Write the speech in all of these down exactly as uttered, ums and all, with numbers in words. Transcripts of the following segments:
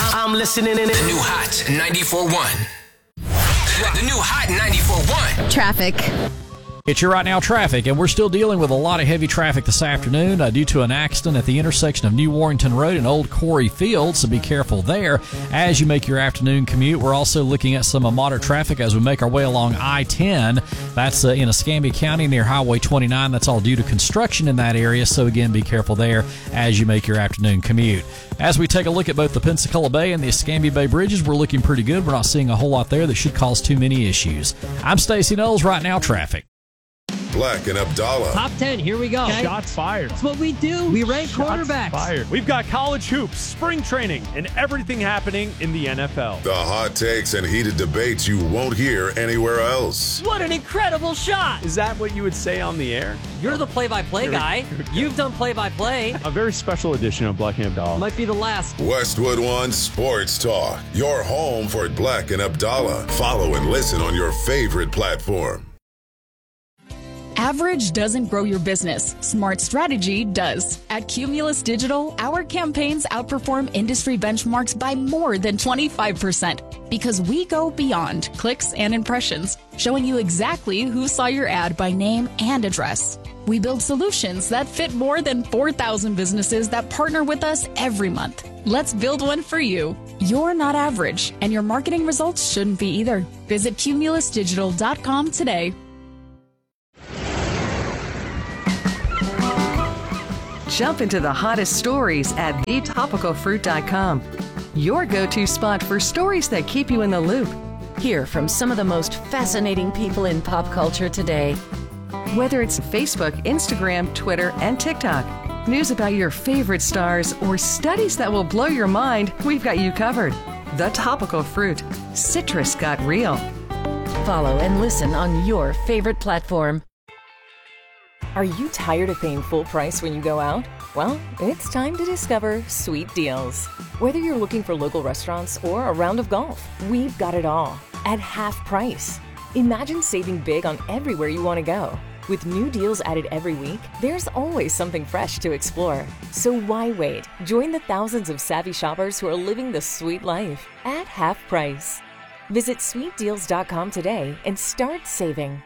I'm listening in. The new Hot ninety-four point one. The new Hot ninety-four point one. Traffic. It's your right now traffic, and we're still dealing with a lot of heavy traffic this afternoon uh, due to an accident at the intersection of New Warrington Road and Old Quarry Field, so be careful there as you make your afternoon commute. We're also looking at some uh, moderate traffic as we make our way along I ten. That's uh, in Escambia County near Highway twenty-nine. That's all due to construction in that area, so again, be careful there as you make your afternoon commute. As we take a look at both the Pensacola Bay and the Escambia Bay bridges, we're looking pretty good. We're not seeing a whole lot there that should cause too many issues. I'm Stacey Knowles, right now traffic. Black and Abdallah. Top ten, here we go. Okay. Shots fired. That's what we do. We rank Shots quarterbacks. Fired. We've got college hoops, spring training, and everything happening in the N F L. The hot takes and heated debates you won't hear anywhere else. What an incredible shot. Is that what you would say on the air? You're the play-by-play guy. You've done play-by-play. A very special edition of Black and Abdallah. Might be the last. Westwood One Sports Talk. Your home for Black and Abdallah. Follow and listen on your favorite platform. Average doesn't grow your business. Smart strategy does. At Cumulus Digital, our campaigns outperform industry benchmarks by more than twenty-five percent because we go beyond clicks and impressions, showing you exactly who saw your ad by name and address. We build solutions that fit more than four thousand businesses that partner with us every month. Let's build one for you. You're not average, and your marketing results shouldn't be either. Visit cumulus digital dot com today. Jump into the hottest stories at the topical fruit dot com. Your go-to spot for stories that keep you in the loop. Hear from some of the most fascinating people in pop culture today. Whether it's Facebook, Instagram, Twitter, and TikTok, news about your favorite stars, or studies that will blow your mind, we've got you covered. The Topical Fruit. Citrus got real. Follow and listen on your favorite platform. Are you tired of paying full price when you go out? Well, it's time to discover Sweet Deals. Whether you're looking for local restaurants or a round of golf, we've got it all at half price. Imagine saving big on everywhere you want to go. With new deals added every week, there's always something fresh to explore. So why wait? Join the thousands of savvy shoppers who are living the sweet life at half price. Visit sweet deals dot com today and start saving.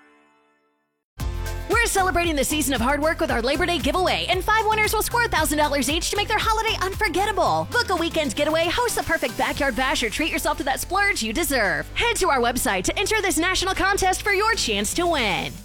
We're celebrating the season of hard work with our Labor Day giveaway, and five winners will score one thousand dollars each to make their holiday unforgettable. Book a weekend getaway, host the perfect backyard bash, or treat yourself to that splurge you deserve. Head to our website to enter this national contest for your chance to win.